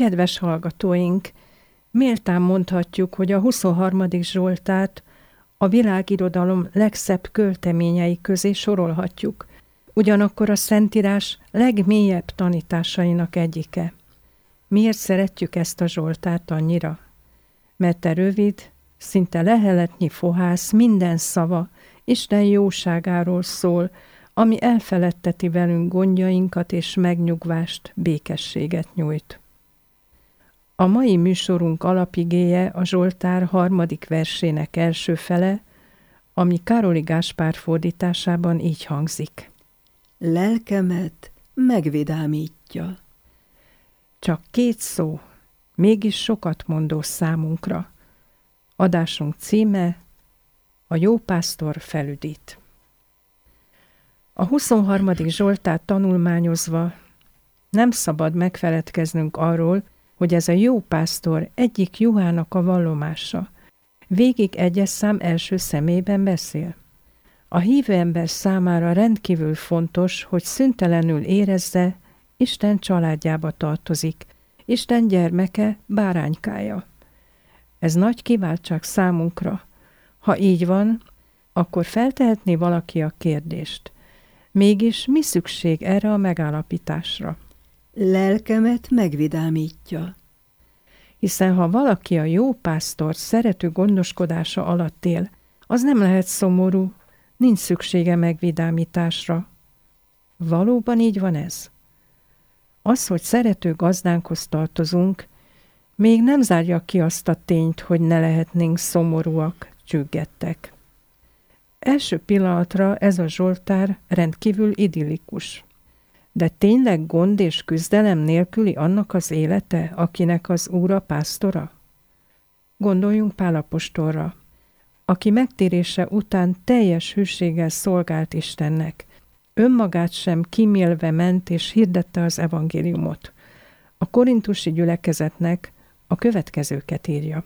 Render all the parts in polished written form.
Kedves hallgatóink, méltán mondhatjuk, hogy a 23. Zsoltárt a világirodalom legszebb költeményei közé sorolhatjuk, ugyanakkor a Szentírás legmélyebb tanításainak egyike. Miért szeretjük ezt a Zsoltárt annyira? Mert a rövid, szinte leheletnyi fohász minden szava Isten jóságáról szól, ami elfeledteti velünk gondjainkat és megnyugvást, békességet nyújt. A mai műsorunk alapigéje a Zsoltár 3. versének első fele, ami Károli Gáspár fordításában így hangzik. Lelkemet megvidámítja. Csak 2 szó, mégis sokat mondó számunkra. Adásunk címe: A jó pásztor felüdít. A 23. Zsoltárt tanulmányozva nem szabad megfeledkeznünk arról, hogy ez a jó pásztor egyik juhának a vallomása. Végig egyes szám első személyben beszél. A hívő ember számára rendkívül fontos, hogy szüntelenül érezze, Isten családjába tartozik, Isten gyermeke, báránykája. Ez nagy kiváltság számunkra. Ha így van, akkor feltehetné valaki a kérdést. Mégis mi szükség erre a megállapításra? Lelkemet megvidámítja. Hiszen ha valaki a jó pásztor szerető gondoskodása alatt él, az nem lehet szomorú, nincs szüksége megvidámításra. Valóban így van ez? Az, hogy szerető gazdánkhoz tartozunk, még nem zárja ki azt a tényt, hogy ne lehetnénk szomorúak, csüggettek. Első pillanatra ez a Zsoltár rendkívül idillikus. De tényleg gond és küzdelem nélküli annak az élete, akinek az Úr a pásztora? Gondoljunk Pál apostolra, aki megtérése után teljes hűséggel szolgált Istennek. Önmagát sem kímélve ment és hirdette az evangéliumot. A korintusi gyülekezetnek a következőket írja.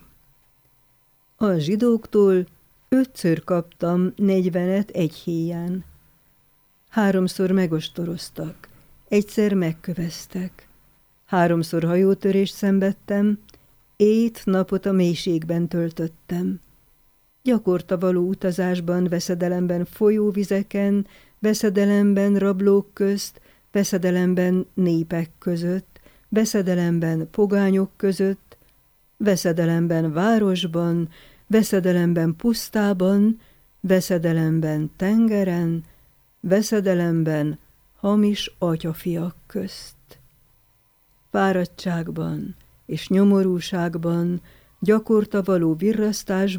A zsidóktól 5-ször kaptam 40-et egy héján. 3-szor megostoroztak, 1-szer megköveztek. 3-szor hajótörést szenvedtem, 7 napot a mélységben töltöttem. Gyakorta való utazásban, veszedelemben folyóvizeken, veszedelemben rablók közt, veszedelemben népek között, veszedelemben pogányok között, veszedelemben városban, veszedelemben pusztában, veszedelemben tengeren, veszedelemben hamis atyafiak közt. Fáradtságban és nyomorúságban, gyakorta való virrasztásban,